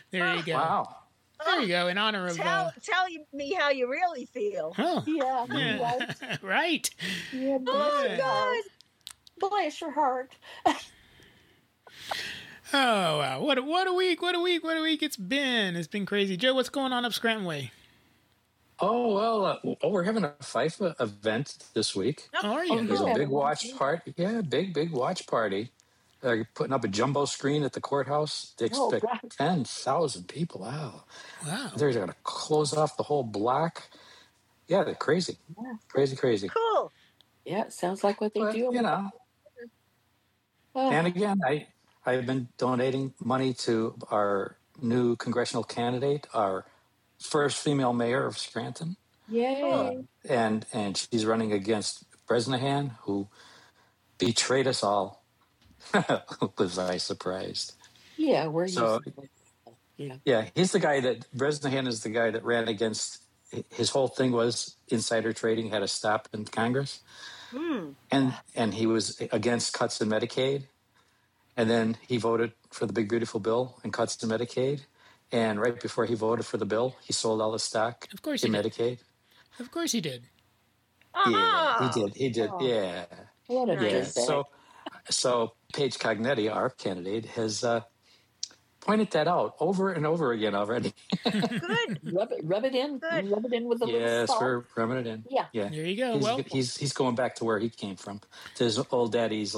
There you go. Wow. There you go. In honor of Tell me how you really feel. oh Yeah. yeah. Right. Yeah. Oh, God. Bless your heart. Oh wow. What a week. What a week it's been. It's been crazy. Joe, what's going on up Scranton Way? Oh, well, we're having a FIFA event this week. How are you? There's a Yeah. big watch party. Yeah, big watch party. They're putting up a jumbo screen at the courthouse. They Oh, expect right. 10,000 people. Wow. Wow. They're going to close off the whole block. Yeah, they're crazy. Yeah. Crazy. Cool. Yeah, it sounds like what they But, do. you know, Oh, and again, I've been donating money to our new congressional candidate, our first female mayor of Scranton. yay. And she's running against Bresnahan, who betrayed us all. Was I surprised? Yeah, we're So- used to it. Yeah, he's the guy that Bresnahan is the guy that ran against. His whole thing was insider trading had to stop in Congress, and he was against cuts in Medicaid, and then he voted for the big beautiful bill and cuts in Medicaid, and right before he voted for the bill, he sold all his stock Of course in he did. Medicaid. Of course he did. Yeah, he did. Oh. Yeah. What a Yeah. dirtbag. So Paige Cognetti, our candidate, has pointed that out over and over again already. Good. Rub it in. Good. Rub it in with a little Yes, salt. we're rubbing it in. Yeah. Yeah. There you go. He's, Well, he's going back to where he came from, to his old daddy's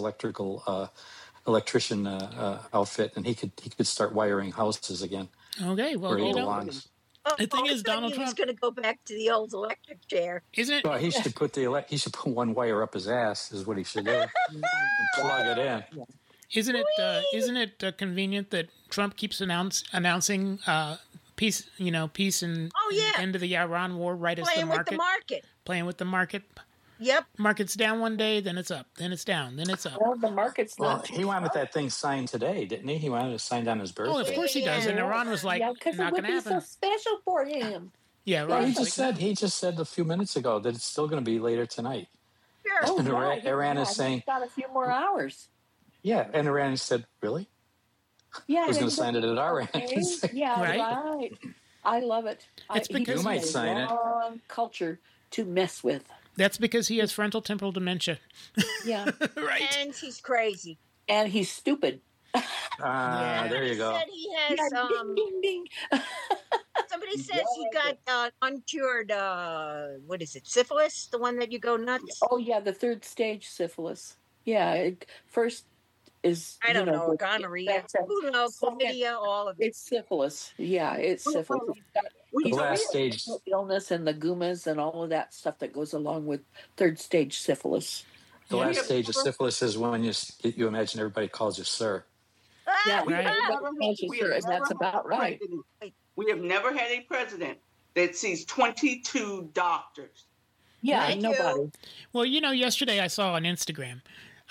electrician outfit, and he could start wiring houses again okay. Well, where he you know, belongs. The thing is, Donald He's Trump- going to go back to the old electric chair. isn't it? Well, he should put one wire up his ass. Is what he should do. And plug it in. Isn't it convenient that Trump keeps announcing peace? You know, peace and Oh, yeah. end of the Iran war right as Playing the with market the market. playing with the market. Yep. Market's down one day, then it's up, then it's down, then it's up. Well, the market's Well, not. he wanted that thing signed today, didn't he? He wanted it signed on his birthday. Oh, of course he does. And Yeah. Iran was like, yeah, because it not would going to be happen. so special for him. Yeah, Well, right. he just said a few minutes ago that it's still going to be later tonight. Sure. And right. Iran is He's saying, got a few more hours. yeah, and Iran said, really? Yeah, Who's they going to sign it at our end? Okay. Yeah, Right. right. I love it. It's because- You might sign it. Wrong culture to mess with. That's because he has frontal temporal dementia. Yeah, Right. And he's crazy. and he's stupid. There you go. Said he has, Ding, ding, ding. somebody says he got uncured, what is it, syphilis? The one that you go nuts? Oh yeah, the third stage syphilis. Yeah, first is I don't know, the- gonorrhea. that's a- Who knows? Chlamydia, all of it. It's syphilis. Yeah, it's syphilis. He's got The last stage. illness and the gumas and all of that stuff that goes along with third stage syphilis. The last stage of syphilis is when you imagine everybody calls you sir. Yeah, Right. everybody calls you sir, and that's about right. We have never had a president that sees 22 doctors. Yeah, Thank nobody. Well, you know, yesterday I saw on Instagram,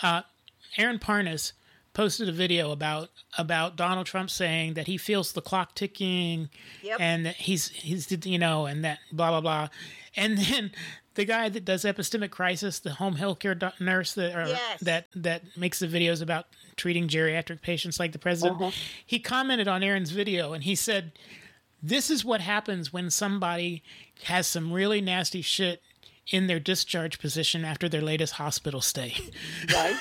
Aaron Parnas posted a video about Donald Trump saying that he feels the clock ticking, Yep. and that he's you know, and that blah blah blah, and then the guy that does Epistemic Crisis, the home healthcare nurse Yes. that makes the videos about treating geriatric patients like the president, he commented on Aaron's video and he said, "This is what happens when somebody has some really nasty shit in their discharge position after their latest hospital stay." Right?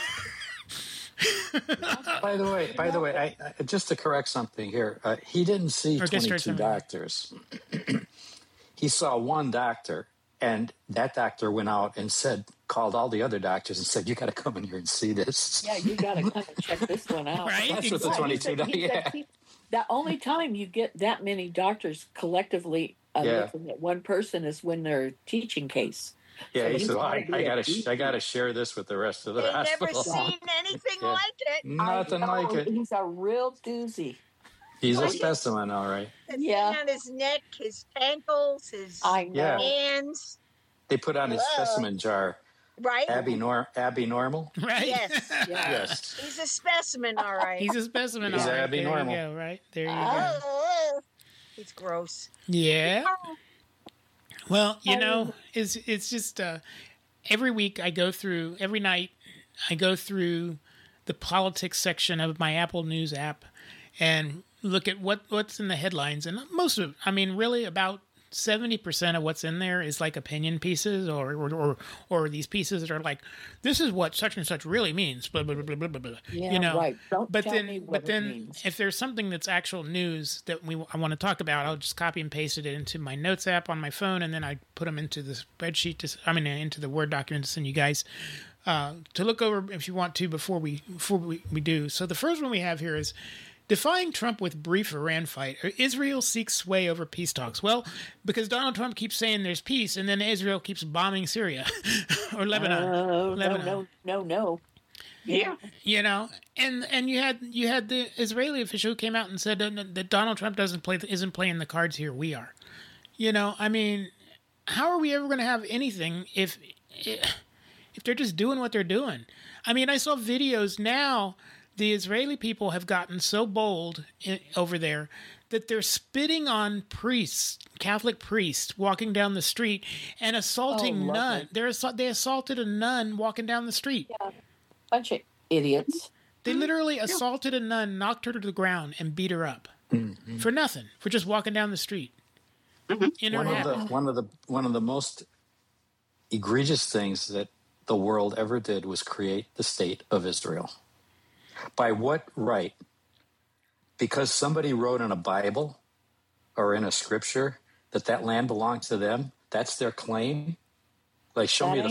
By the way, I just to correct something here, he didn't see Or discharge 22 somebody. doctors. He saw one doctor, and that doctor went out and called all the other doctors and said, "You got to come in here and see this." Yeah, you got to come and check this one out. Right? That's what the Exactly. 22 He said yeah. the only time you get that many doctors collectively Yeah. looking at one person is when they're teaching case. Yeah, So he he's said, well, gotta I be a- got to share this with the rest of the They've never hospital. seen anything Yeah. like it. Nothing like it. He's a real doozy. He's a specimen, all right. The Yeah. thing on his neck, his ankles, his I know. Yeah. hands. They put on his Whoa. specimen jar. Right? Abby Normal? Right? Yes. Yeah. Yes. He's a specimen, all right. He's a specimen. He's all right. Abby There Normal. you go. Right there you go. Oh, he's gross. Yeah. Well, you know, it's just every week every night I go through the politics section of my Apple News app, and look at what's in the headlines, and most of, I mean, really about 70% of what's in there is like opinion pieces or these pieces that are like, this is what such and such really means, blah blah blah blah blah blah. Yeah, You know, right. Don't but tell then me what but it then means. if there's something that's actual news that I want to talk about, I'll just copy and paste it into my notes app on my phone, and then I put them into the spreadsheet. Into the Word document to send you guys to look over if you want to before we do. So the first one we have here is defying Trump with brief Iran fight. Israel seeks sway over peace talks. Well, because Donald Trump keeps saying there's peace, and then Israel keeps bombing Syria or Lebanon. No. Yeah. You know, and you had the Israeli official who came out and said that Donald Trump isn't playing the cards here. We are. You know, I mean, how are we ever going to have anything if they're just doing what they're doing? I mean, I saw videos now. The Israeli people have gotten so bold over there that they're spitting on priests, Catholic priests, walking down the street and assaulting nuns. They assaulted a nun walking down the street. Yeah, bunch of idiots. They literally assaulted a nun, knocked her to the ground, and beat her up for nothing, for just walking down the street. In her hat. One of the most egregious things that the world ever did was create the state of Israel. By what right? Because somebody wrote in a Bible or in a scripture that land belonged to them. That's their claim. Like, show me the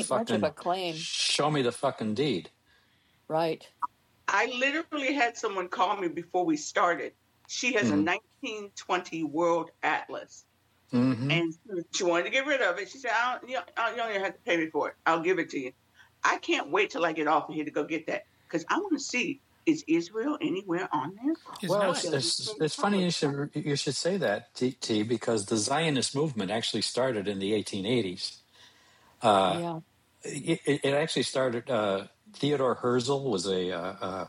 fucking deed. Right. I literally had someone call me before we started. She has a 1920 World Atlas. Mm-hmm. And she wanted to get rid of it. She said, you don't even have to pay me for it. I'll give it to you. I can't wait till I get off of here to go get that, because I want to see, is Israel anywhere on there? It's funny you should say that, T, because the Zionist movement actually started in the 1880s. It actually started. Theodore Herzl was a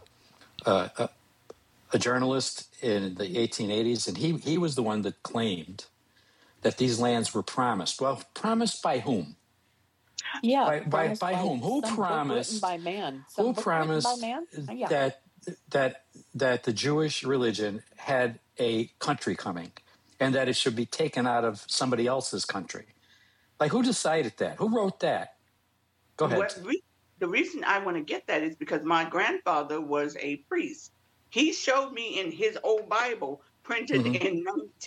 journalist in the 1880s, and he was the one that claimed that these lands were promised. Well, promised by whom? Yeah, by whom? Who promised? By man. Who promised that the Jewish religion had a country coming, and that it should be taken out of somebody else's country? Like, who decided that? Who wrote that? Go ahead. The reason I want to get that is because my grandfather was a priest. He showed me in his old Bible, printed in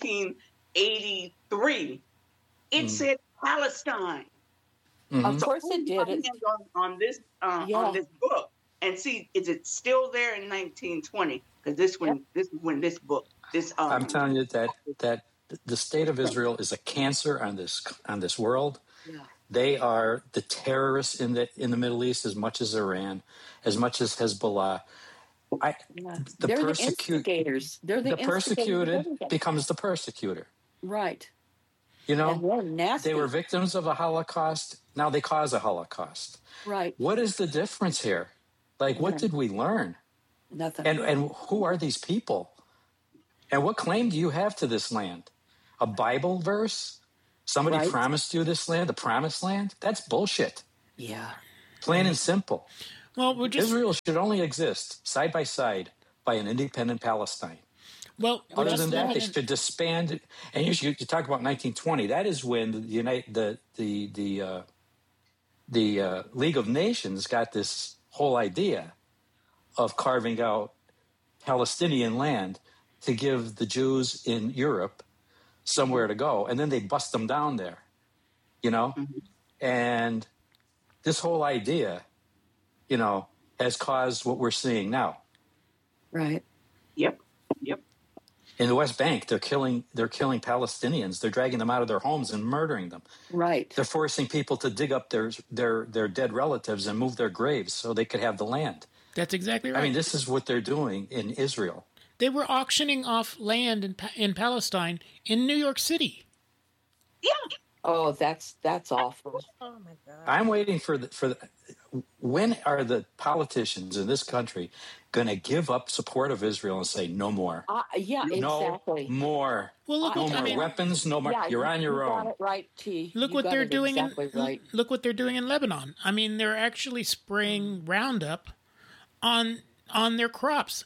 1983, it said Palestine. Of course it did. On this book, and see, is it still there in 1920? Because this is when this book. I'm telling you that the state of Israel is a cancer on this world. Yeah. They are the terrorists in the Middle East as much as Iran, as much as Hezbollah. They're the instigators. They're the persecuted becomes the persecutor. Right. You know, and they're nasty. They were victims of a Holocaust. Now they cause a Holocaust. Right. What is the difference here? Like, what did we learn? Nothing. And who are these people? And what claim do you have to this land? A Bible verse? Somebody promised you this land, the promised land? That's bullshit. Yeah. Plain and simple. Well, Israel should only exist side by side by an independent Palestine. Well, other than that, they should disband. And you talk about 1920. That is when the League of Nations got this whole idea of carving out Palestinian land to give the Jews in Europe somewhere to go, and then they bust them down there, you know. And this whole idea, you know, has caused what we're seeing now. Right. Yep. In the West Bank, they're killing Palestinians. They're dragging them out of their homes and murdering them. Right. They're forcing people to dig up their dead relatives and move their graves so they could have the land. That's exactly right. I mean, this is what they're doing in Israel. They were auctioning off land in Palestine in New York City. Yeah. Oh, that's awful. Oh my God. I'm waiting for when are the politicians in this country going to give up support of Israel and say no more? Yeah, exactly. No more. Well, look, no more weapons. No more. You're on your own. Got it right, T. Look what they're doing. Exactly Look what they're doing in Lebanon. I mean, they're actually spraying Roundup on their crops,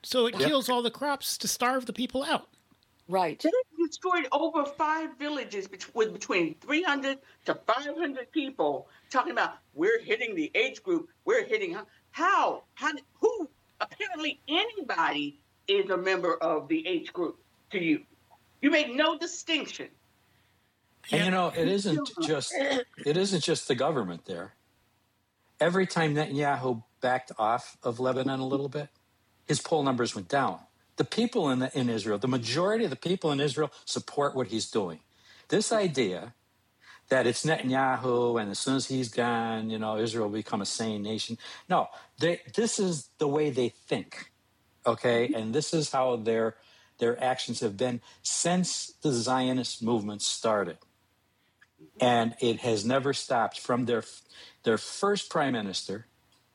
So it kills all the crops to starve the people out. Right. They destroyed over 5 villages with between 300 to 500 people, talking about we're hitting the age group. We're hitting how? Who? Apparently anybody is a member of the age group to you. You make no distinction. And it isn't just the government there. Every time Netanyahu backed off of Lebanon a little bit, his poll numbers went down. The people in Israel, the majority of the people in Israel support what he's doing. This idea that it's Netanyahu and as soon as he's gone, Israel will become a sane nation. No, this is the way they think, okay? And this is how their actions have been since the Zionist movement started. And it has never stopped from their first prime minister,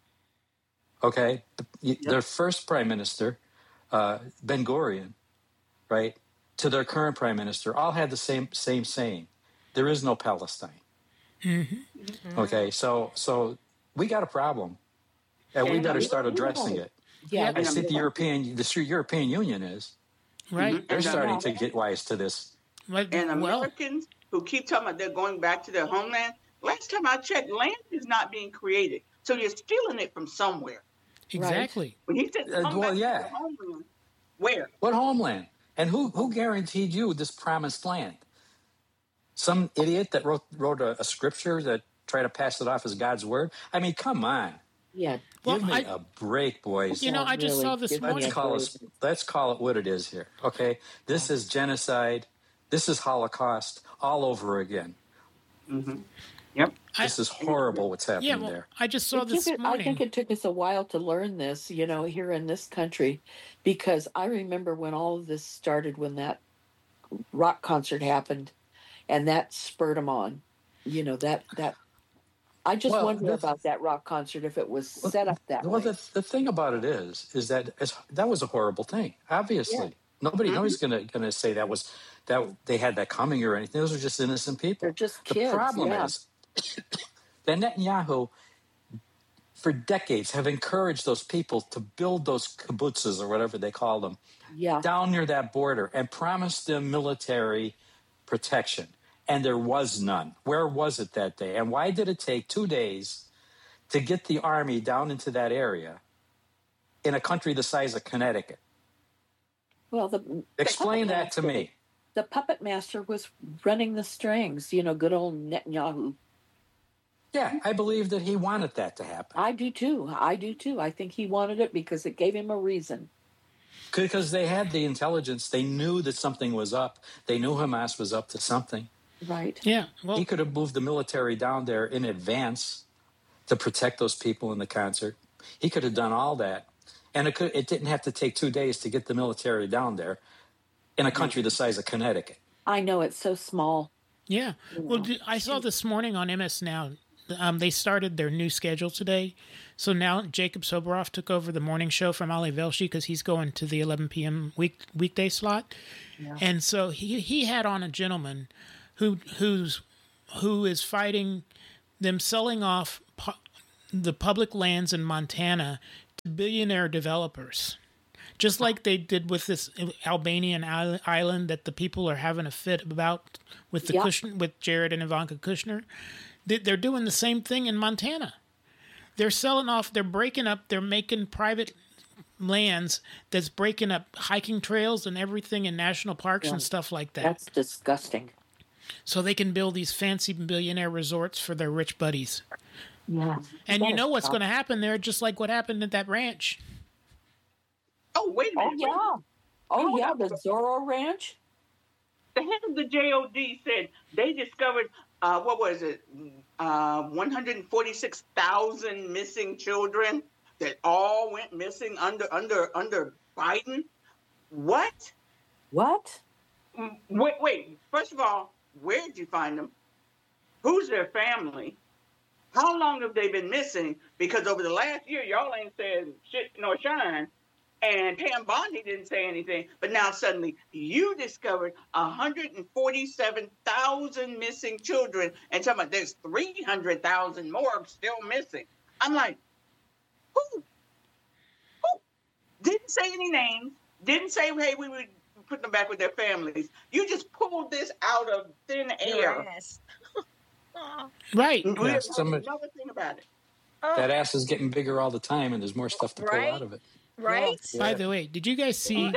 okay? Their first prime minister, Ben Gurion, right, to their current prime minister, all had the same saying: there is no Palestine. Mm-hmm. Okay, so we got a problem, and we better start addressing it. Yeah, I think the European Union is right. They're starting to get wise to this. And Americans who keep talking about they're going back to their homeland. Last time I checked, land is not being created, so you're stealing it from somewhere. Exactly. When he said, to their homeland, where? What homeland? And who guaranteed you this promised land? Some idiot that wrote a scripture that tried to pass it off as God's word? I mean, come on. Yeah. Give me a break, boys. I just saw this morning. Let's call it what it is here, okay? This is genocide. This is Holocaust all over again. Mm-hmm. Yep. This is horrible what's happening there. I just saw this morning. I think it took us a while to learn this, here in this country, because I remember when all of this started, when that rock concert happened, and that spurred them on. That I just wonder about that rock concert, if it was set up that way. Well, the thing about it is that that was a horrible thing. Obviously, nobody's going to say that they had that coming or anything. Those are just innocent people. They're just kids. The problem is that Netanyahu, for decades, have encouraged those people to build those kibbutzes or whatever they call them down near that border and promised them military protection. And there was none. Where was it that day? And why did it take 2 days to get the army down into that area in a country the size of Connecticut? Well, explain that to me. The puppet master was running the strings, good old Netanyahu. Yeah, I believe that he wanted that to happen. I do too. I think he wanted it because it gave him a reason. Because they had the intelligence. They knew that something was up. They knew Hamas was up to something. Right. Yeah. Well, he could have moved the military down there in advance to protect those people in the concert. He could have done all that. And it didn't have to take 2 days to get the military down there in a country the size of Connecticut. I know, it's so small. Yeah. Well, I saw this morning on MS Now, they started their new schedule today. So now Jacob Soboroff took over the morning show from Ali Velshi because he's going to the 11 p.m. weekday slot. Yeah. And so he had on a gentleman who is fighting them selling off the public lands in Montana to billionaire developers. Just like they did with this Albanian island that the people are having a fit about with with Jared and Ivanka Kushner. They're doing the same thing in Montana. They're selling off, they're breaking up, they're making private lands that's breaking up hiking trails and everything in national parks and stuff like that. That's disgusting. So they can build these fancy billionaire resorts for their rich buddies. Yeah. And you know what's going to happen there, just like what happened at that ranch. Oh, wait a minute. The Zorro Ranch? The head of the JOD said they discovered, 146,000 missing children that all went missing under Biden. What? Wait. First of all, where did you find them? Who's their family? How long have they been missing? Because over the last year, y'all ain't said shit nor shine. And Pam Bondi didn't say anything, but now suddenly you discovered 147,000 missing children, and talking about there's 300,000 more still missing. I'm like, who? Didn't say any names. Didn't say, hey, we would put them back with their families. You just pulled this out of thin air. Yes. Right. We Yeah, have somebody- another thing about it. That ass is getting bigger all the time, and there's more stuff to pull Right? out of it. Right? By the way, did you guys see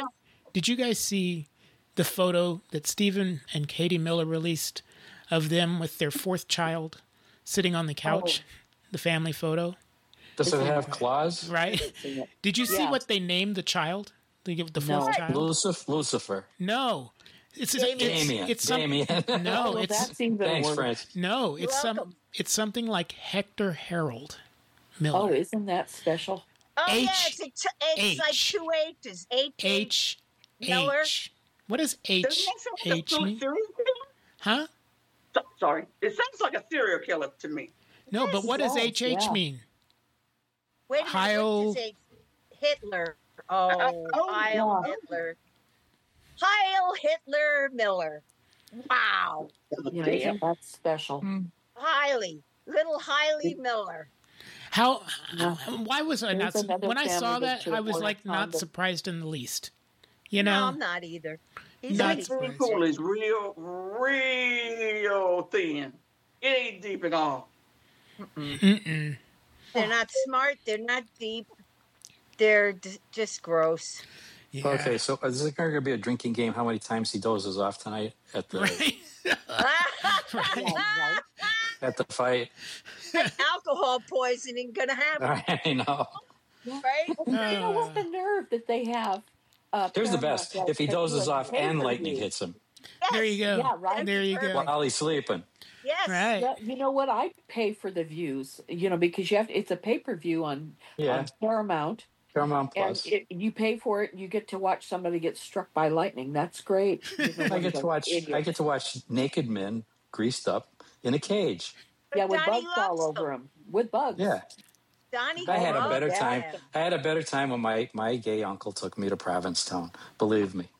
the photo that Stephen and Katie Miller released of them with their fourth child sitting on the couch? The family photo, Does it have claws? right? Did you see Yeah. what they named the child? The fourth No. child? Lucifer. No. Damien. It's some, Damien. no, Well, it's that seems Thanks, worse. French. no, welcome. it's something like Hector Harold Oh, Miller. isn't that special? Oh, H- yeah, it's like H. 2 H's. H Miller? H. What does Doesn't H that sound like a H mean? serial killer? Huh? Sorry. It sounds like a serial killer to me. No, but what does Yes, HH yeah. mean? Wait a minute. Heil- What does it say? Hitler. Oh, oh, Heil yeah. Hitler. Heil Hitler Miller. Wow. You know, isn't that special? Hiley. Little Hiley Miller. How? No. Why was I not? There's another When I saw family that that, should I have was worn a like not condom. surprised in the least. You No, know? I'm not either. He's Not like, surprised. Swimming pool is real thin. It ain't deep at all. Mm-mm. they're not smart. They're not deep. They're just gross. Yeah. Okay, so is this going to be a drinking game? How many times he dozes off tonight at the Right. Right. at the fight? Alcohol poisoning gonna happen, I know. right? You know what the nerve that they have? Here's the Paramount best: does if he that dozes do a off and lightning pay-per-view. hits him There you go. Yeah, right. There you go. while he's sleeping. Yes. Right. Yeah, you know what? I pay for the views, you know, because you have it's a pay-per-view on Yeah, Paramount, Paramount and Plus. you pay for it. You get to watch somebody get struck by lightning. That's great. You know, I get to watch. idiot. I get to watch naked men greased up in a cage. But Yeah, with Donnie bugs all loves over them. With bugs. Yeah, Donnie I had a loved better that. time. I had a better time when my gay uncle took me to Provincetown. Believe me.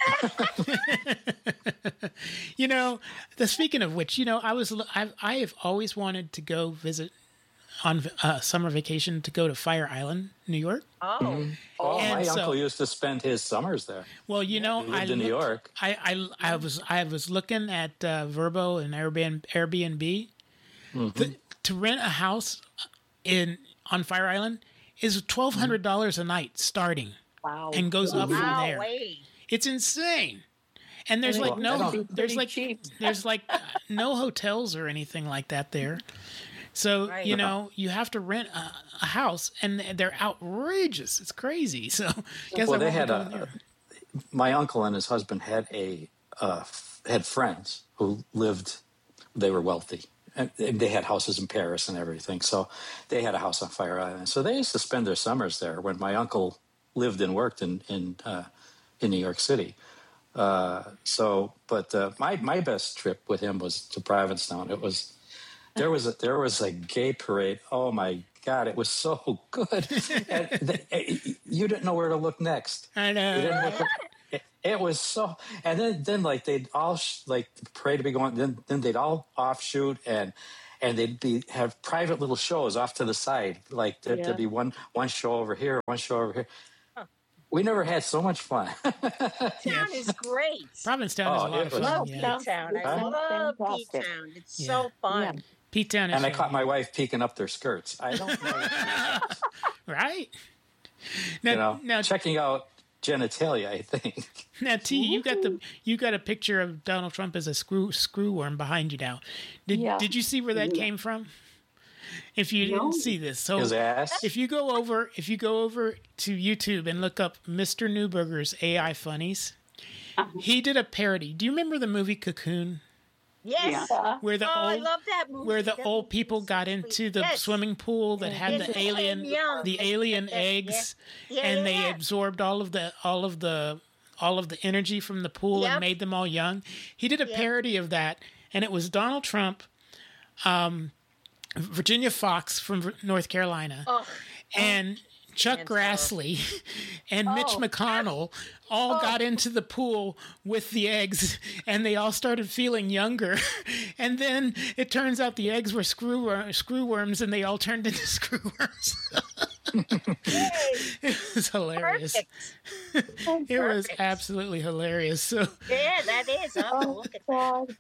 You know, speaking of which, you know, I have always wanted to go visit on summer vacation to go to Fire Island, New York. Oh, Oh, And my so- uncle used to spend his summers there. Well, you know, He lived in New York. I was looking at Verbo and Airbnb. To rent a house on Fire Island is $1,200 a night starting, Wow. and goes up from wow, there. wait. It's insane. And there's like Well, I no, don't- there's Pretty like cheap. there's like no hotels or anything like that there. So Right. you know you have to rent a house, and they're outrageous. It's crazy. So guess Well, I they won't be had going there. my uncle and his husband had had friends who lived. They were wealthy, and they had houses in Paris and everything. So they had a house on Fire Island. So they used to spend their summers there when my uncle lived and worked in New York City. But my best trip with him was to Provincetown. There was a gay parade. Oh my God, it was so good. And you didn't know where to look next. I You know. didn't look it was so, and then like they'd all like the parade would be going. Then they'd all offshoot and they'd have private little shows off to the side. Like there'd be one show over here, one show over here. We never had so much fun. Town is great. Provincetown is a Oh, lot it of was- fun. Love Yeah. P-Town. I Huh? love Fantastic. P-Town. It's Yeah. so fun. P-Town is And I fun. caught my wife peeking up their skirts. I don't know. right. Now, now, checking out genitalia, I think. now, T, you got a picture of Donald Trump as a screw worm behind you now. Did you see where that came from? If you didn't see this, so His ass. if you go over to YouTube and look up Mr. Newberger's AI funnies, he did a parody. Do you remember the movie Cocoon, Yes. where the I old love that movie. where the That old movie people is got so into sweet. the Yes. swimming pool that had Yes, the alien young. eggs, Yeah, and they yeah. absorbed all of the energy from the pool Yep. and made them all young. He did a parody of that, and it was Donald Trump, Virginia Fox from North Carolina, Oh, and Chuck Can't Grassley and Mitch Oh. McConnell all got into the pool with the eggs, and they all started feeling younger. And then it turns out the eggs were screw worms, and they all turned into screw worms. It was hilarious. Perfect. It was Perfect. absolutely hilarious. So Yeah, that is. I'll have to Oh, look at that. God.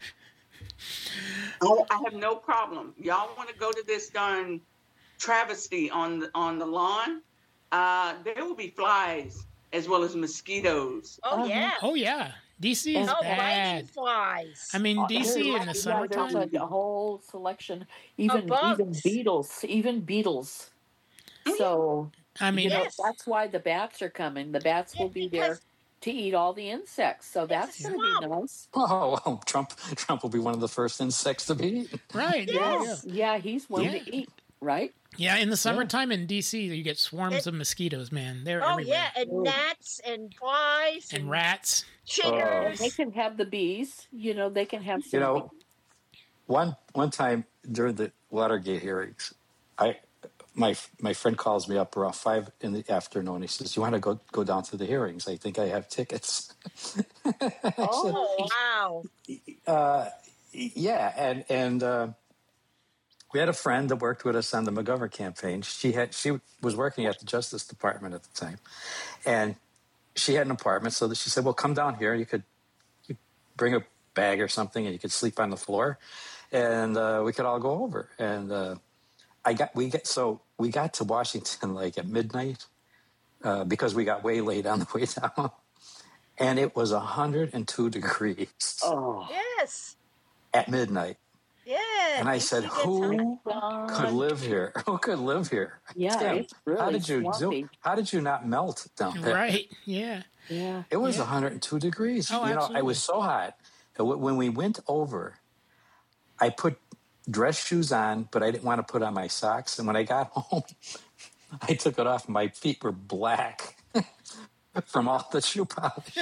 I have no problem. Y'all want to go to this darn travesty on the lawn? There will be flies as well as mosquitoes. Oh, yeah. oh yeah, DC is Oh, bad. biting flies. I mean, There's- DC in the there's summertime. a whole selection, even bugs. beetles. So I mean, Yes. that's why the bats are coming. The bats will be there because to eat all the insects. So that's a going to be swamp. nice. Oh, well, Trump will be one of the first insects to be eaten. right? There you go. Yes. Yeah, he's one Yeah. to eat, right? Yeah, in the summertime in DC, you get swarms of mosquitoes. Man, they're Oh, everywhere. yeah. And gnats and flies And rats. chiggers. They can have the bees. They can have some. You know, one time during the Watergate hearings, my friend calls me up around 5 in the afternoon. He says, "You want to go down to the hearings? I think I have tickets." Oh, wow. Yeah, and we had a friend that worked with us on the McGovern campaign. She was working at the Justice Department at the time, and she had an apartment. So that she said, "Well, come down here. You bring a bag or something, and you could sleep on the floor, and we could all go over." And we got to Washington like at midnight because we got way late on the way down, and it was 102 degrees Oh, Yes. at midnight. Yeah. And I DC said, gets "Who hot. could live here? Who could live here?" yeah, Tim, it's really how did you swampy. How did you not melt down there? Right? Yeah. Yeah. It was Yeah. 102 degrees. Oh, It absolutely. was so hot. that when we went over, I put dress shoes on, but I didn't want to put on my socks. And when I got home, I took it off. My feet were black from all the shoe polish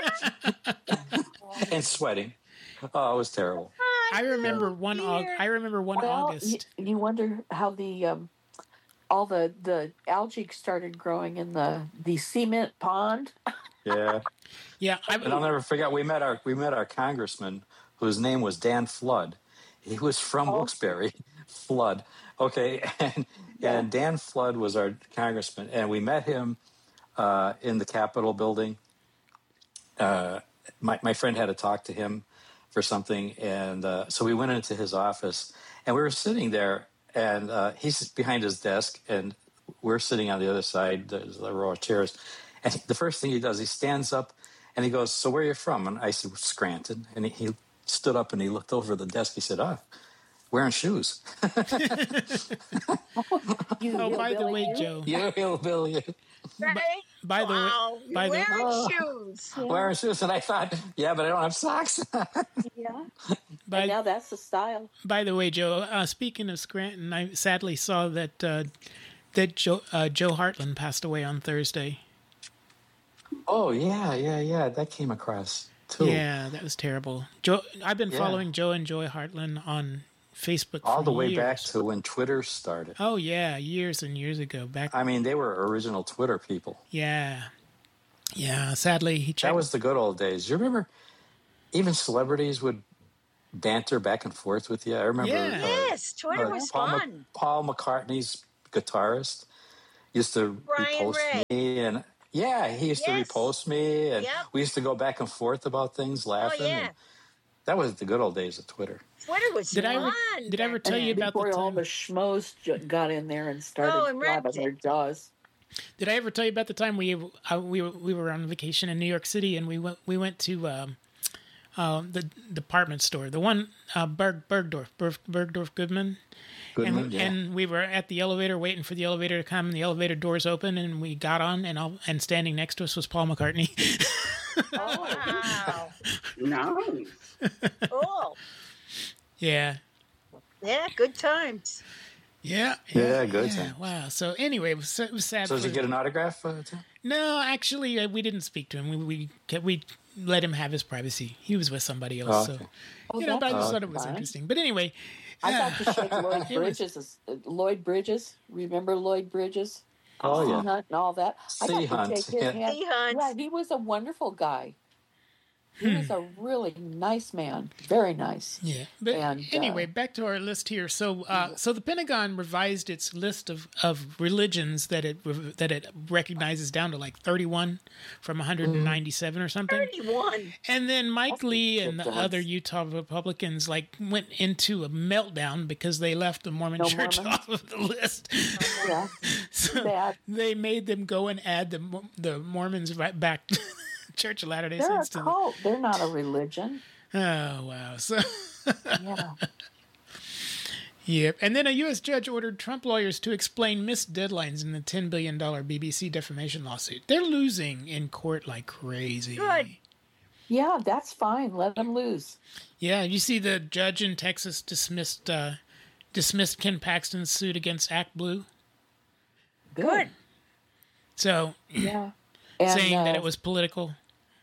and sweating. Oh, it was terrible. I remember one. I remember one Well, August. you wonder how the all the algae started growing in the cement pond. Yeah. Yeah, And I'll never forget, we met our congressman whose name was Dan Flood. He was from Wilkes-Barre. Flood. Okay. And Dan Flood was our congressman. And we met him in the Capitol building. My friend had to talk to him for something. And so we went into his office. And we were sitting there. And he's behind his desk. And we're sitting on the other side. There's a row of chairs. And the first thing he does, he stands up. And he goes, "So where are you from?" And I said, "Scranton." And he stood up and he looked over the desk. He said, wearing shoes." Oh, by the way, Joe. You hillbilly. Right? By the way, Wow. by You're the wearing shoes. Wearing shoes. And I thought, yeah, but I don't have socks. Yeah. by, And now that's the style. by the way, Joe. Speaking of Scranton, I sadly saw that Joe Hartland passed away on Thursday. Oh, yeah. That came across, too. Yeah, that was terrible. Joe, I've been Yeah. following Joe and Joy Hartland on Facebook All for the way years. back to when Twitter started. Oh yeah, years and years ago. Back. I mean, they were original Twitter people. Yeah. Sadly, he checked. That was the good old days. You remember even celebrities would banter back and forth with you? I remember Yeah. Yes, Twitter was fun. Paul McCartney's guitarist used to Brian repost Ray. me, and he used to Yes. repost me, and Yep. we used to go back and forth about things, laughing. yeah. And that was the good old days of Twitter. Twitter was Did I fun. ever back tell you then. about Before the all time? the schmoes got in there and started and wrecked grabbing their it. jaws. Did I ever tell you about the time we were on vacation in New York City and we went to the department store, the one Bergdorf Goodman. Goodman, yeah. And we were at the elevator waiting for the elevator to come, and the elevator doors open, and we got on, and standing next to us was Paul McCartney. Wow. Nice. Cool. Yeah. Yeah, good times. Yeah. Yeah, good time. Wow. So anyway, it was sad. So did for- you get an autograph, Tim? No, actually, we didn't speak to him. We let him have his privacy. He was with somebody else, Oh, okay. so but I just that's thought it was fine. interesting. But anyway, I got to shake Lloyd It was- Bridges. Lloyd Bridges, remember Lloyd Bridges? Oh, yeah. Sea Hunt and all that. I got Sea to Hunt, shake his yeah. hand. Sea Hunt. Yeah, he was a wonderful guy. He was a really nice man, very nice. Yeah, but And, anyway, back to our list here. So, so the Pentagon revised its list of religions that it recognizes down to like 31 from 197 or something. 31. And then Mike Lee and the ridiculous. other Utah Republicans like went into a meltdown because they left the Mormon No Church Mormons? off of the list. Yeah, So bad. they made them go and add the Mormons right back to the Church of Latter-day They're a Saints. cult. They're not a religion. Oh, wow. So, Yeah. yep. And then a U.S. judge ordered Trump lawyers to explain missed deadlines in the $10 billion BBC defamation lawsuit. They're losing in court like crazy. Good. Yeah, that's fine. Let them lose. Yeah, you see the judge in Texas dismissed Ken Paxton's suit against Act Blue. Good. So, Yeah. And, saying that it was political.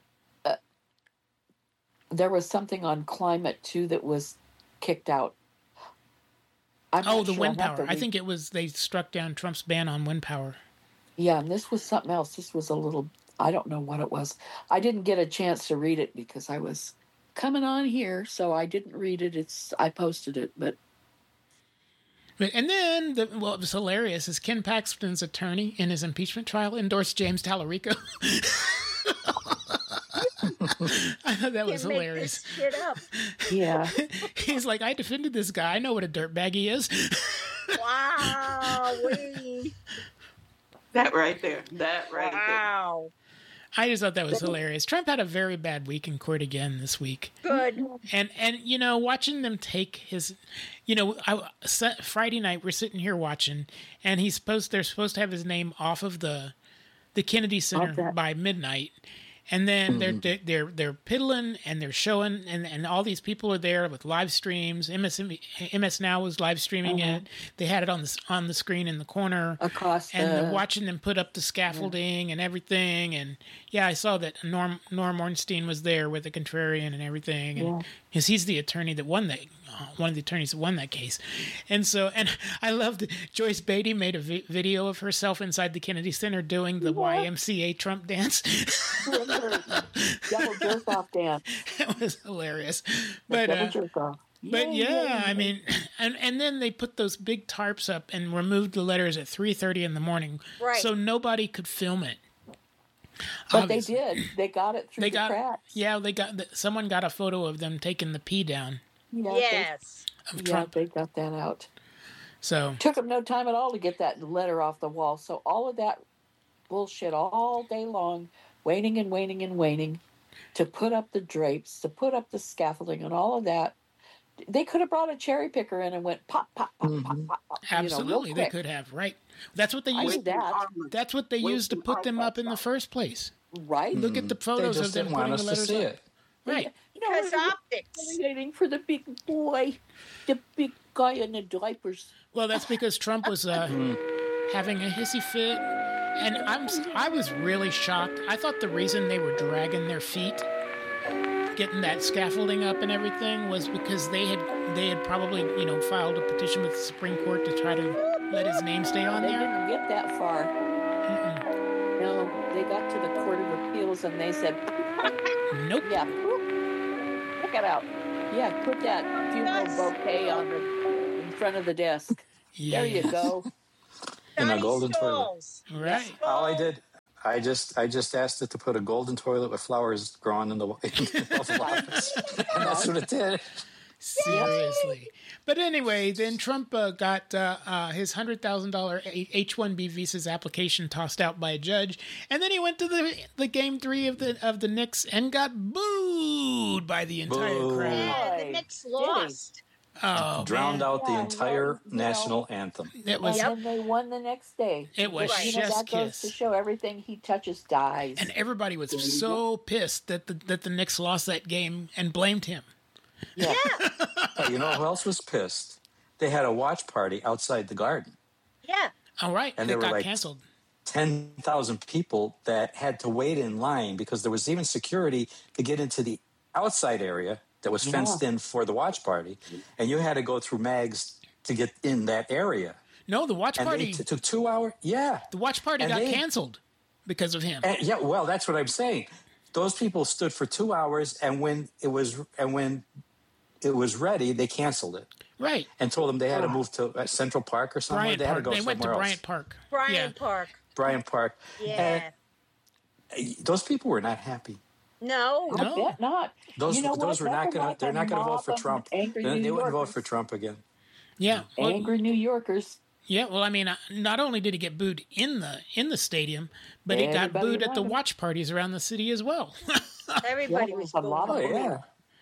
there was something on climate too that was kicked out. I'm Oh, not the sure. wind I'd have power. to I read- think it was they struck down Trump's ban on wind power. Yeah, and this was something else. This was a little, I don't know what it was. I didn't get a chance to read it because I was coming on here, so I didn't read it. I posted it, but And then, it was hilarious, is Ken Paxton's attorney in his impeachment trial endorsed James Tallarico. I thought that was Can't make hilarious. this shit up. yeah. He's like, I defended this guy. I know what a dirtbag he is. Wow. That right there. That right there. Wow. I just thought that was hilarious. Trump had a very bad week in court again this week. Good. And you know, watching them take his, you know, Friday night we're sitting here watching, and they're supposed to have his name off of the Kennedy Center Okay. by midnight, and then they're piddling and they're showing, and all these people are there with live streams. MS Now was live streaming it. They had it on the screen in the corner. Across And the, watching them put up the scaffolding and everything, and yeah, I saw that Norm Ornstein was there with the Contrarian and everything, and because he's the attorney that won that, one of the attorneys that won that case, and I loved Joyce Beatty made a video of herself inside the Kennedy Center doing the YMCA Trump dance. double jerk off dance. It was hilarious, Double but. jerk off. But yeah, I mean, and then they put those big tarps up and removed the letters at 3:30 in the morning, Right. so nobody could film it. But Obviously. they did. They got it through They the got cracks. yeah, someone got a photo of them taking the P down Yeah, Yes. of yeah, Trump. they got that out. So Took them no time at all to get that letter off the wall. So all of that bullshit all day long, waiting and waiting and waiting to put up the drapes, to put up the scaffolding and all of that. They could have brought a cherry picker in and went pop, pop, pop, pop, pop, pop. absolutely, real they quick. could have, right? That's what they I used. did that. That's what they used to put them up in the first place. Right? Look at the They photos just of them didn't want putting us the to letters see up. it. Right. You know, Because they were optics. waiting for the big boy, the big guy in the diapers. Well, that's because Trump was having a hissy fit, and I was really shocked. I thought the reason they were dragging their feet, getting that scaffolding up and everything, was because they had probably filed a petition with the Supreme Court to try to let his name stay on They there. didn't get that far. No, they got to the Court of Appeals and they said, Nope. yeah, check it out. Yeah, put that funeral Yes. bouquet in front of the desk. Yeah. There you go. In a Donnie golden toilet. Stalls. Right. All I did, I just asked it to put a golden toilet with flowers growing in the Oval Office, and that's what it did. Seriously. But anyway, then Trump got his $100,000 H-1B visa's application tossed out by a judge, and then he went to the game 3 of the Knicks and got booed by the entire Boo. crowd. Yeah, the Boy, Knicks did he? lost. Oh, Drowned man. out the Yeah, entire well, national anthem. It was, And then they won the next day. it was Right. chef's that goes to kiss. show everything he touches dies. And everybody was so pissed that the Knicks lost that game and blamed him. yeah. Oh, you know who else was pissed? They had a watch party outside the Garden. Yeah. All right, And it they were got like- canceled. 10,000 people that had to wait in line because there was even security to get into the outside area that was fenced in for the watch party. And you had to go through mags to get in that area. No, the watch And party. they took 2 hours. Yeah. The watch party And got they- canceled because of him. Yeah, well, that's what I'm saying. those people stood for 2 hours, and when it was ready, they canceled it. Right. And told them they had to move to Central Park or somewhere. Bryant They had to Park. go They went to somewhere else. Bryant Park. Bryant Park. Bryant Park. Yeah. And those people were not happy. No. I bet not. Those You know what? were not That's going like to. They're a not going to vote mob for of Trump. angry They New wouldn't vote Yorkers. for Trump again. Yeah. Well, Angry New Yorkers. yeah. Well, I mean, not only did he get booed in the stadium, but he got Everybody booed at the around him. watch parties around the city as well. Everybody Yeah, was a lot of booing. Oh yeah,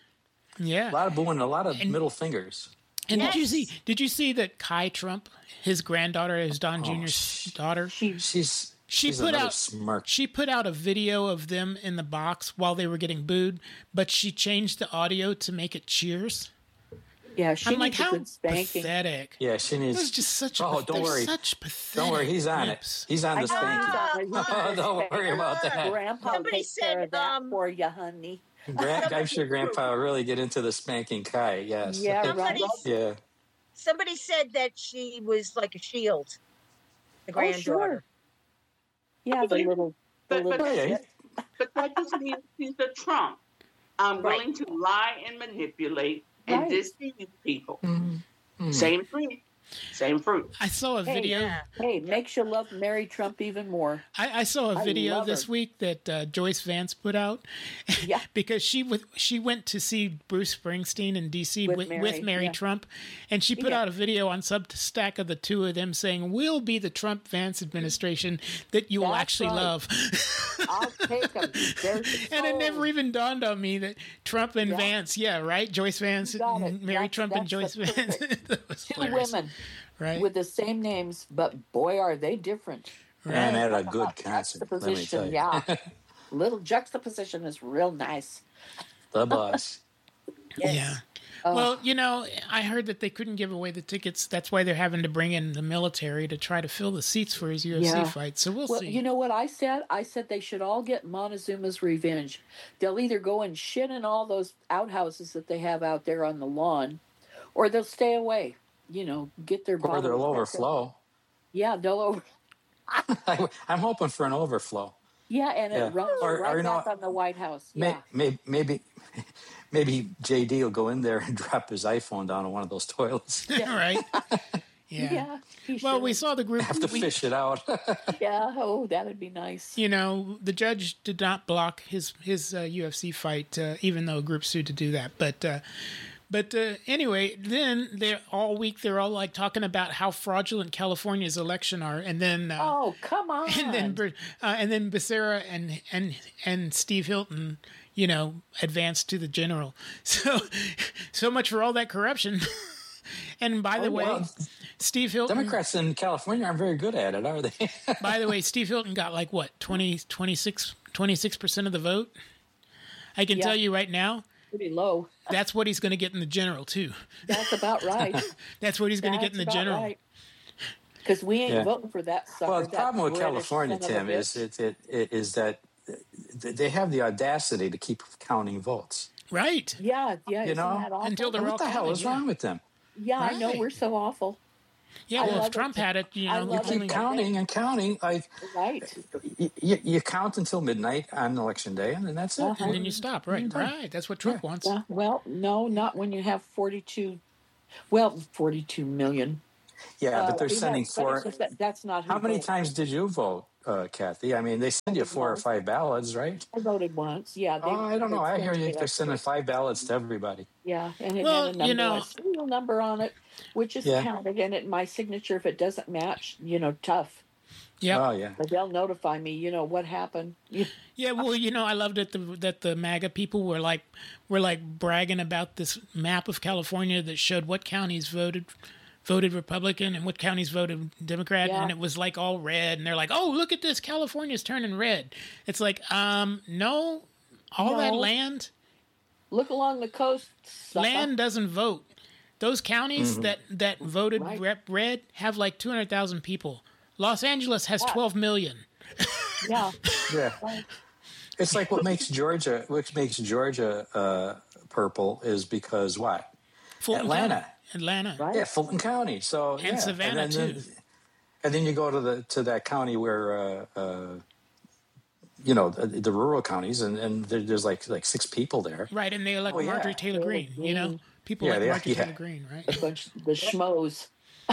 yeah. a lot of booing, a lot of middle fingers. And Yes. did you see that Kai Trump, his granddaughter, is Don Jr.'s daughter? She's She another smirk. put out a video of them in the box while they were getting booed, but she changed the audio to make it cheers. Yeah, she I'm like, needs a how good spanking. pathetic. Yeah, she needs. It was just such. Oh, don't worry. Such pathetic. Don't worry, he's on rips. it. He's on the spanking. Ah, Don't worry about that. Grandpa Somebody takes care said, of that for you, honey. I'm sure Grandpa will really get into the spanking Kai. Yes. Yeah, Somebody, right. Yeah. somebody said that she was like a shield. The Oh, granddaughter. sure. Yeah, the little But Oh, yeah. that, but that doesn't mean he's a Trump. I'm Right. willing to lie and manipulate and Right. deceive people. Mm. Same fruit. Same fruit. I saw a Hey, video. Yeah. Hey, makes you love Mary Trump even more. I saw a I video love this her. week that Joyce Vance put out. Yeah. Because she went to see Bruce Springsteen in D.C. With with Mary, Mary yeah. Trump, and she put Yeah. out a video on Substack of the two of them saying, "We'll be the Trump Vance administration that you will That's actually right. love." I'll take them. And it never even dawned on me that Trump and Yeah. Vance, yeah, right? Joyce Vance, Got it. and Mary That's- Trump, and that's Joyce the Vance. perfect- That was two hilarious, women right? with the same names, but boy, are they different. And Right. at a good concert, let me tell Juxtaposition, you. yeah. Little juxtaposition is real nice. The boss. Yes. Yeah. Oh. Well, I heard that they couldn't give away the tickets. That's why they're having to bring in the military to try to fill the seats for his UFC Yeah. fight. So we'll Well, see. you know what I said? I said they should all get Montezuma's revenge. They'll either go and shit in all those outhouses that they have out there on the lawn, or they'll stay away. You know, get their Or bottles. they'll overflow. Yeah, they'll over. I'm hoping for an overflow. Yeah, and Yeah. it runs Or right you know, back on the White House. Yeah. Maybe JD will go in there and drop his iPhone down in one of those toilets. right? Yeah. Yeah. he Well, we should. saw the group. Have to fish it out. Yeah. Oh, that'd be nice. You know, the judge did not block his UFC fight, even though a group sued to do that. But anyway, then they're all week. They're all like talking about how fraudulent California's election are, and then Oh, come on. and then Becerra and Steve Hilton, you know, advanced to the general. So much for all that corruption. And by the way, well, Steve Hilton. Democrats in California aren't very good at it, are they? By the way, Steve Hilton got like what 26% of the vote. I can Yeah. tell you right now, Pretty low. that's what he's going to get in the general too. That's about right. That's what he's going to get in the general. Because we ain't Yeah. voting for that sucker. Well, the that problem with British California, son of a Tim, is bitch. is that they have the audacity to keep counting votes. Right. Yeah, You isn't know, that awful? Until they're all What the hell counted, is yeah. wrong with them? Yeah, I know, Right. we're so awful. Yeah, I well, love if Trump it. had it, you I know, love we it. only- Keep counting and counting. Like Right. you count until midnight on election day, and then that's it. and then you stop. Right. Right. That's what Trump wants. Yeah, well, no, not when you have 42 million. Yeah, but they're Yeah, sending but four. it's just that's not who How many voted. times did you vote, Kathy? I mean, they send you 4 or 5 ballots, right? I voted once. Yeah. Oh, I don't know. I they hear sent you. me They're like sending this. 5 ballots to everybody. Yeah, and it Well, had a number, you know- a serial number on it, which is Yeah. counted, and my signature, if it doesn't match, tough. Yeah. Oh, yeah. But they'll notify me, what happened. Yeah, well, I loved it that the MAGA people were like bragging about this map of California that showed what counties voted Republican and what counties voted Democrat, Yeah. and it was like all red, and they're like, "Oh, look at this, California's turning red." It's like, no, all that No. land Look along the coast. sucker. land doesn't vote. Those counties that voted Right. red have like 200,000 people. Los Angeles has Yeah. 12 million. Yeah. Yeah. It's like what makes Georgia purple is because what? Fulton Atlanta. County. Atlanta. Right. Yeah, Fulton County. So And yeah. Savannah, then, too. And then you go to that county where the rural counties, and there's like 6 people there. Right, and they elect Oh, yeah. Marjorie Taylor Greene. People Yeah, like they- Marjorie yeah. Taylor Greene, right? A bunch of the schmoes.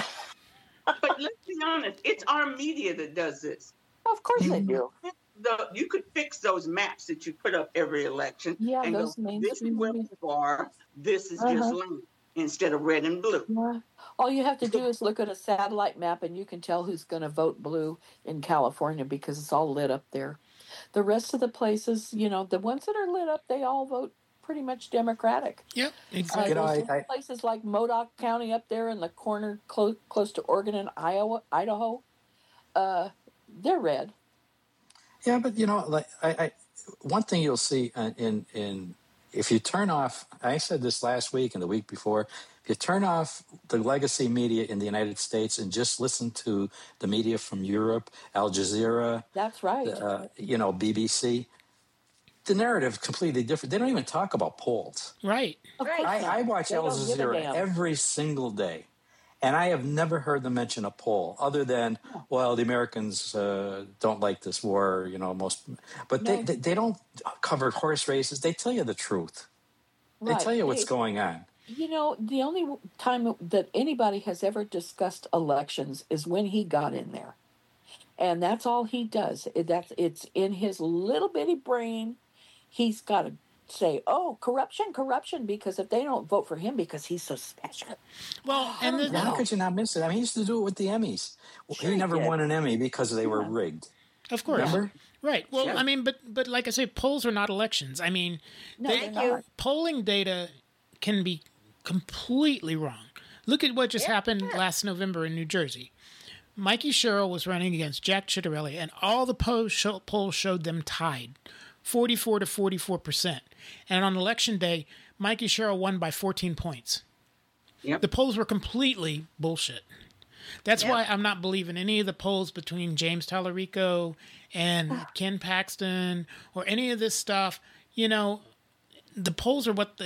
But let's be honest, it's our media that does this. Of course they do. You could fix those maps that you put up every election. Yeah, and those go, this is mainstream where media. people are. This is just land instead of red and blue. Yeah. All you have to do is look at a satellite map and you can tell who's going to vote blue in California because it's all lit up there. The rest of the places, the ones that are lit up, they all vote pretty much Democratic. Yep, exactly. Those places like Modoc County up there in the corner close to Oregon and Idaho, they're red. Yeah, but I one thing you'll see in if you turn off, I said this last week and the week before, if you turn off the legacy media in the United States and just listen to the media from Europe, Al Jazeera, That's right. BBC, the narrative is completely different. They don't even talk about polls. Right. Of course not. I watch They Al don't give a Jazeera damn. every single day, and I have never heard them mention a poll other than, well, the Americans don't like this war, but No. they don't cover horse races. They tell you the truth. They Right. tell you what's going on. The only time that anybody has ever discussed elections is when he got in there. And that's all he does. It's in his little bitty brain. He's got to say, oh, corruption, because if they don't vote for him because he's so special. Well, and the, How could you not miss it? I mean, he used to do it with the Emmys. Sure He he never did. won an Emmy because they were rigged. of course. Remember? Right. Well, Yeah. I mean, but like I say, polls are not elections. I mean, No, they, they're not. polling data can be completely wrong. Look at what just happened last November in New Jersey. Mikey Sherrill was running against Jack Ciattarelli, and all the polls showed them tied, 44 to 44%. And on election day, Mikey Sherrill won by 14 points. Yep. The polls were completely bullshit. That's why I'm not believing any of the polls between James Tallarico and Ken Paxton or any of this stuff. The polls are what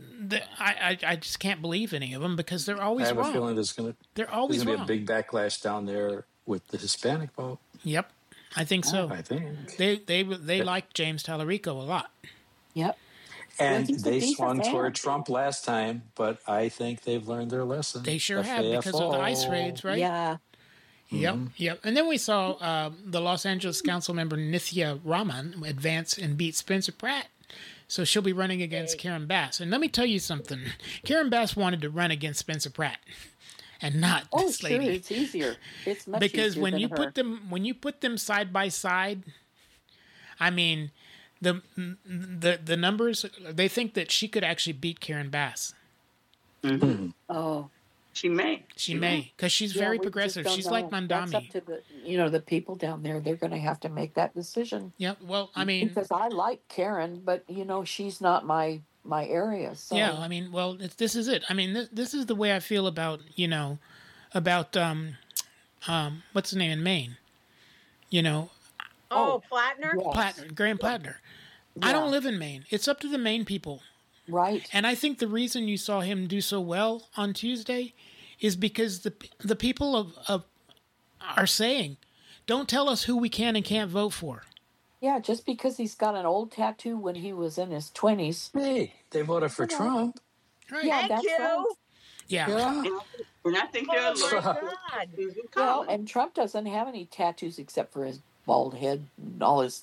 I just can't believe any of them because they're I always have wrong. a feeling They're there's always going to wrong. be a big backlash down there with the Hispanic vote. Yep, I think so. I think. They like James Tallarico a lot. Yep. And Well, they he's a swung fan. toward Trump last time, but I think they've learned their lesson. They sure have because of the ICE raids, right? Yeah. Yep. And then we saw the Los Angeles Council member Nithya Raman advance and beat Spencer Pratt. So she'll be running against Karen Bass. And let me tell you something. Karen Bass wanted to run against Spencer Pratt and not Oh, this sure. lady. It's easier. It's much Because easier when than you her. put them side by side, I mean, the numbers, they think that she could actually beat Karen Bass. Oh. She may. She may, because she's very we just progressive. don't She's like know. That's up Mandami. to the people down there. They're going to have to make that decision. Yeah, well, I mean, Because I like Karen, but she's not my area. So yeah, I mean, well, this is it. I mean, this is the way I feel about what's his name in Maine? Plattner. Yes. Graham Plattner. I Yeah. don't live in Maine. It's up to the Maine people. Right. And I think the reason you saw him do so well on Tuesday is because the people are saying, "Don't tell us who we can and can't vote for." Yeah, just because he's got an old tattoo when he was in his 20s. Hey, they voted for Trump. Right? Yeah, Thank that's you. right. Yeah. Yeah. And I think they're Oh my allergic God. to Well, Colin. and Trump doesn't have any tattoos except for his bald head and all his